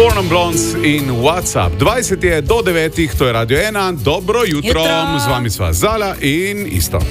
Four Non Blondes in WhatsApp. 20 je do 9, to je Radio 1. Dobro jutro. Z vami sva Zala in Iztok.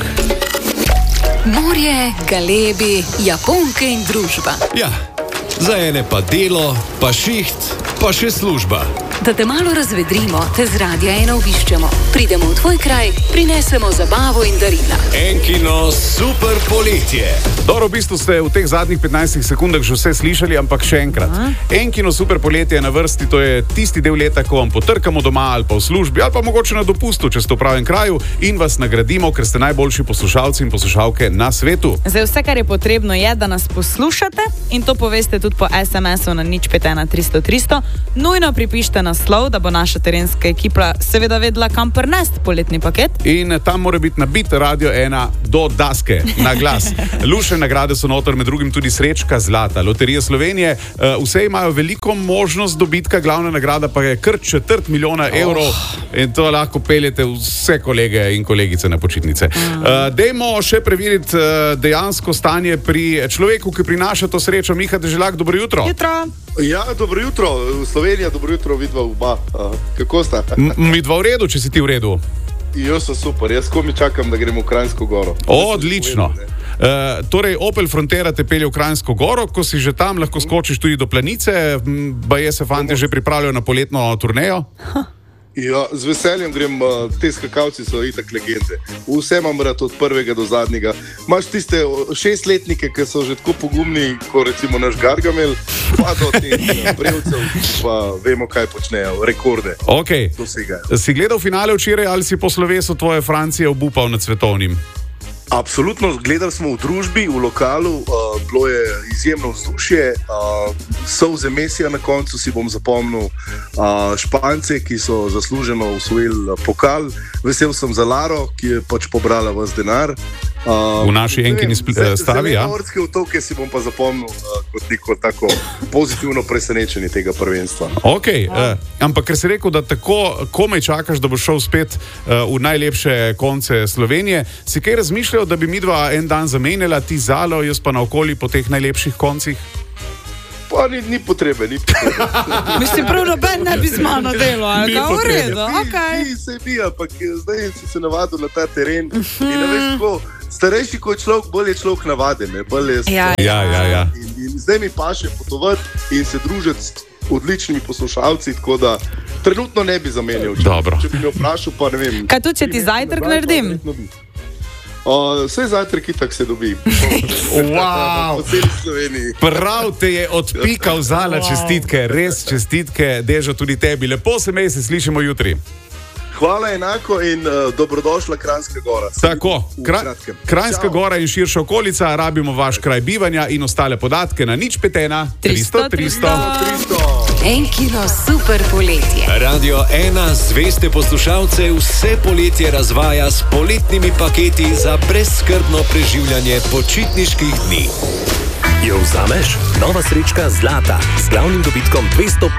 Morje, galebi, Japonke in družba. Ja, za ene pa delo, pa šiht, pa še služba. Da te malo razvedrimo, te z Radia 1 obiščemo. Pridemo v tvoj kraj, prinesemo zabavo in darila. Enkino super poletje. Dobro, v bistvu ste v teh zadnjih 15 sekundah že vse slišali, ampak še enkrat. Enkino super poletje je na vrsti, to je tisti del leta, ko vam potrkamo doma ali pa v službi ali pa mogoče na dopustu, če ste v pravem kraju in vas nagradimo, ker ste najboljši poslušalci in poslušalke na svetu. Zdaj vse, kar je potrebno, je, da nas poslušate in to poveste tudi po SMS-u na 051 300 300. Nujno pripišite naslov, da bo naša terenska ekipa seveda vedela, kam prnesti poletni paket. In tam mora biti nabit Radio 1 do daske, na glas. Lušne nagrade so noter, med drugim tudi Srečka zlata. Loterija Slovenije, vse imajo veliko možnost dobitka, glavna nagrada pa je kar 250 milijona evrov in to lahko peljete vse kolege in kolegice na počitnice. Dajmo še preveriti dejansko stanje pri človeku, ki prinaša to srečo. Miha Deželak, dobro jutro. Ja, dobro jutro, Slovenija, dobro jutro, vidva oba. Kako sta? Midva v redu, če si ti v redu. Jaz sem super, jaz komi čakam, da gremo v Kranjsko goro. Odlično. Torej, Opel Frontera te pelje v Kranjsko goro, ko si že tam, lahko skočiš tudi do Planice, baje se fante že pripravljajo na poletno turnejo. Ja, z veseljem grem, te skakalci so itak legende. Vse imam rad od prvega do zadnjega. Imaš tiste 6-letnike, ki so že tako pogumni, kot recimo naš Gargamel, pa do teh brevcev, pa vemo, kaj počnejo, rekorde. Okay. Si gledal finale včeraj ali si po slovesu tvoje Francije obupal nad svetovnim? Absolutno, gledali smo v družbi, v lokalu, bilo je izjemno vzdušje, solze Mesija na koncu si bom zapomnil, Špance, ki so zasluženo osvojili pokal, vesel sem za Laro, ki je pač pobrala vas denar. V naši enkini stavi, ja. Zelenoorske otoke si bom pa zapomnil kot neko tako pozitivno presenečenje tega prvenstva. Ok, ampak ker si rekel, da tako komaj čakaš, da boš šel spet v najlepše konce Slovenije, si kaj razmišljal, da bi midva en dan zamenjala, ti Zalo, jaz pa naokoli po teh najlepših koncih? Pa ni potrebe, ni potrebe. Mislim, prav noben ne bi z mano delo, ali ga v redu, okej. Se bi, ampak zdaj si se navadil na ta teren in ne veš kako, starejši kot človek, bolj je človek navaden, bolj je Ja. In zdaj mi paše potovati in se družiti s odličnimi poslušalci, tako da trenutno ne bi zamenjal. Če bi me vprašal, pa ne vem. Kaj tu, če ti zajtrk naredim? Vse zajtrk itak se dobi. Wow. Po celi Sloveniji. Prav te je odpikal Zala, čestitke, res čestitke, Dežo, tudi tebi. Lepo se me, se slišimo jutri. Hvala enako in dobrodošla Kranjska gora. Tako, Kranjska gora in širša okolica, rabimo vaš kraj bivanja in ostale podatke na 051 300 300. Enkino super poletje. Radio 1 zveste poslušalce vse poletje razvaja s poletnimi paketi za brezskrbno preživljanje počitniških dni. Jo vzameš? Nova srečka zlata z glavnim dobitkom 250